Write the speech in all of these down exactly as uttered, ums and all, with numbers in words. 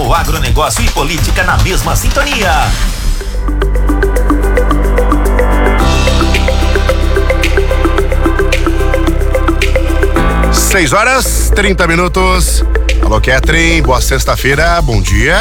Rádio Agronegócio e Política na mesma sintonia. seis horas, trinta minutos. Alô, Catherine, boa sexta-feira, bom dia.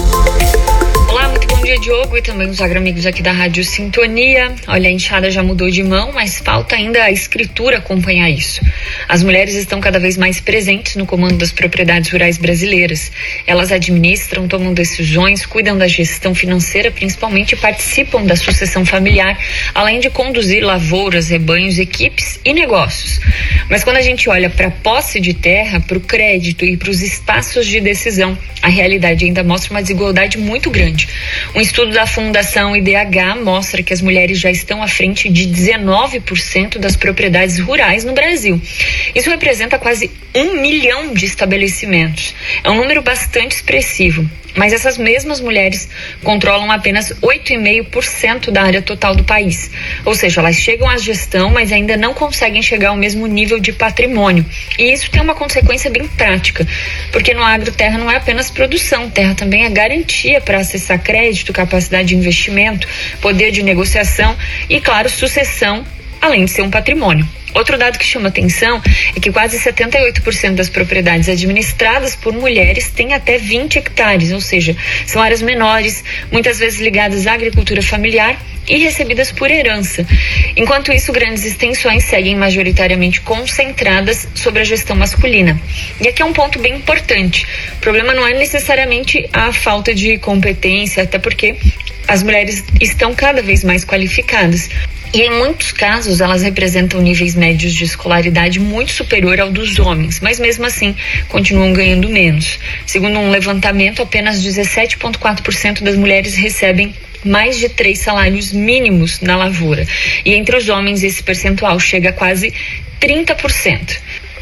Olá, muito bom dia, Diogo, e também os agramigos aqui da Rádio Sintonia. Olha, a enxada já mudou de mão, mas falta ainda a escritura acompanhar isso. As mulheres estão cada vez mais presentes no comando das propriedades rurais brasileiras. Elas administram, tomam decisões, cuidam da gestão financeira, principalmente participam da sucessão familiar, além de conduzir lavouras, rebanhos, equipes e negócios. Mas quando a gente olha para a posse de terra, para o crédito e para os espaços de decisão, a realidade ainda mostra uma desigualdade muito grande. Um estudo da Fundação I D H mostra que as mulheres já estão à frente de dezenove por cento das propriedades rurais no Brasil. Isso representa quase um milhão de estabelecimentos. É um número bastante expressivo. Mas essas mesmas mulheres controlam apenas oito vírgula cinco por cento da área total do país. Ou seja, elas chegam à gestão, mas ainda não conseguem chegar ao mesmo nível de patrimônio. E isso tem uma consequência bem prática, porque no agro terra não é apenas produção, terra também é garantia para acessar crédito, capacidade de investimento, poder de negociação e, claro, sucessão, além de ser um patrimônio. Outro dado que chama atenção é que quase setenta e oito por cento das propriedades administradas por mulheres têm até vinte hectares, ou seja, são áreas menores, muitas vezes ligadas à agricultura familiar e recebidas por herança. Enquanto isso, grandes extensões seguem majoritariamente concentradas sobre a gestão masculina. E aqui é um ponto bem importante. O problema não é necessariamente a falta de competência, até porque as mulheres estão cada vez mais qualificadas. E em muitos casos elas representam níveis médios de escolaridade muito superior ao dos homens, mas mesmo assim continuam ganhando menos. Segundo um levantamento, apenas dezessete vírgula quatro por cento das mulheres recebem mais de três salários mínimos na lavoura. E entre os homens esse percentual chega a quase trinta por cento.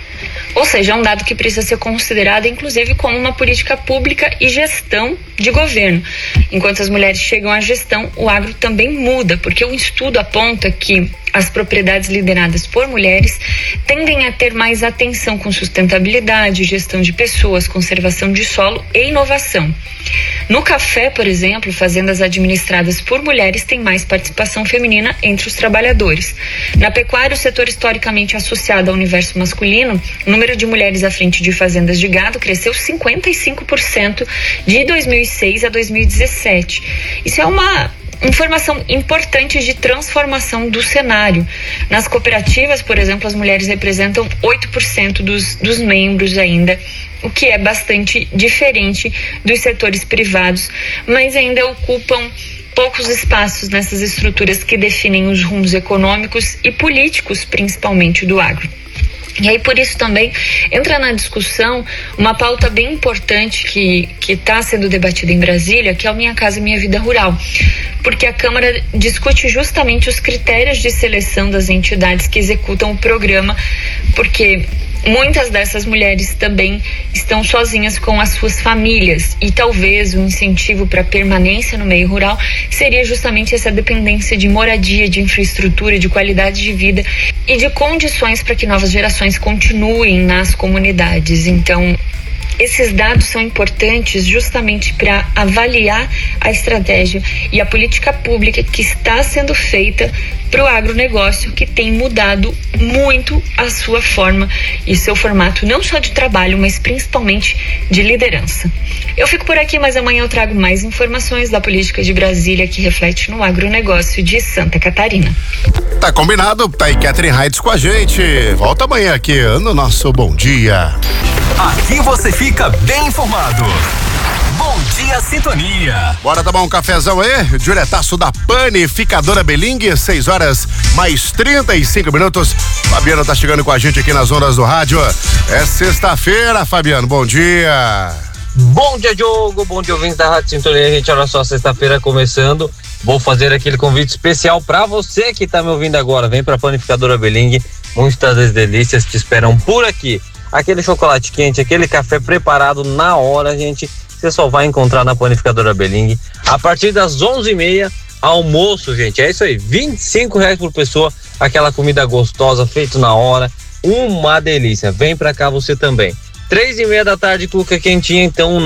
Ou seja, é um dado que precisa ser considerado, inclusive, como uma política pública e gestão de governo. Enquanto as mulheres chegam à gestão, o agro também muda, porque o estudo aponta que as propriedades lideradas por mulheres tendem a ter mais atenção com sustentabilidade, gestão de pessoas, conservação de solo e inovação. No café, por exemplo, fazendas administradas por mulheres têm mais participação feminina entre os trabalhadores. Na pecuária, o setor historicamente associado ao universo masculino, o número de mulheres à frente de fazendas de gado cresceu cinquenta e cinco por cento de dois mil e seis a dois mil e dezessete. Isso é uma informação importante de transformação do cenário. Nas cooperativas, por exemplo, as mulheres representam oito por cento dos, dos membros ainda, o que é bastante diferente dos setores privados, mas ainda ocupam poucos espaços nessas estruturas que definem os rumos econômicos e políticos, principalmente do agro. E aí, por isso também entra na discussão uma pauta bem importante que que está sendo debatida em Brasília, que é o Minha Casa Minha Vida Rural, porque a Câmara discute justamente os critérios de seleção das entidades que executam o programa, porque muitas dessas mulheres também estão sozinhas com as suas famílias e talvez o incentivo para permanência no meio rural seria justamente essa dependência de moradia, de infraestrutura, de qualidade de vida e de condições para que novas gerações continuem nas comunidades. Então, esses dados são importantes justamente para avaliar a estratégia e a política pública que está sendo feita para o agronegócio, que tem mudado muito a sua forma e seu formato, não só de trabalho, mas principalmente de liderança. Eu fico por aqui, mas amanhã eu trago mais informações da política de Brasília que reflete no agronegócio de Santa Catarina. Tá combinado, tá aí Catherine Heides com a gente. Volta amanhã aqui no nosso Bom Dia. Aqui você fica bem informado. Bom Dia Sintonia. Bora tomar um cafezão aí? Diretaço da Panificadora Beling, seis horas mais trinta e cinco minutos. Fabiano tá chegando com a gente aqui nas ondas do rádio. É sexta-feira, Fabiano, bom dia. Bom dia, Diogo, bom dia, ouvintes da Rádio Sintonia. A gente, olha só, sexta-feira começando. Vou fazer aquele convite especial para você que tá me ouvindo agora. Vem pra Panificadora Beling, muitas delícias te esperam por aqui. Aquele chocolate quente, aquele café preparado na hora, gente, você só vai encontrar na Panificadora Beling. A partir das onze e meia, almoço, gente, é isso aí, vinte e cinco reais por pessoa, aquela comida gostosa, feita na hora, uma delícia. Vem pra cá você também. Três e meia da tarde, cuca quentinha, então